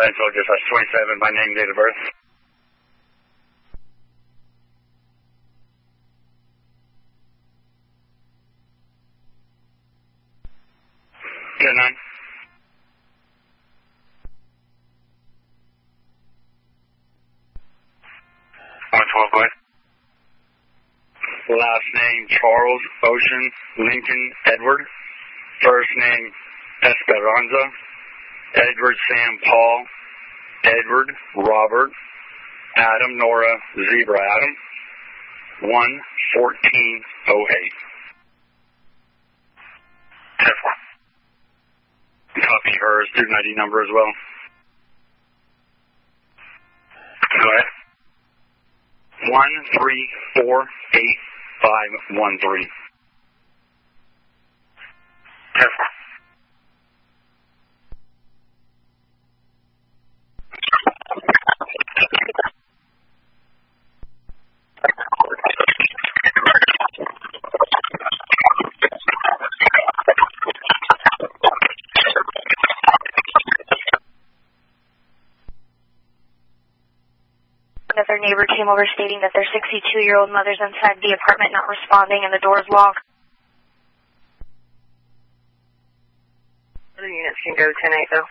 Angelo, dispatch 27 by name, date of birth. Good 9. 112, go ahead. Last name, Charles Ocean Lincoln Edward. First name, Esperanza. Edward Sam Paul. Edward Robert. Adam Nora Zebra Adam. 11408. 10-4. Copy her student ID number as well. Go ahead. 1348513. 10-4. Another neighbor came over stating that their 62-year-old mother's inside the apartment not responding and the door is locked. Other units can go tonight, though.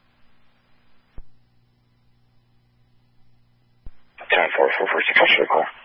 10-4, 446, I'll show you a call.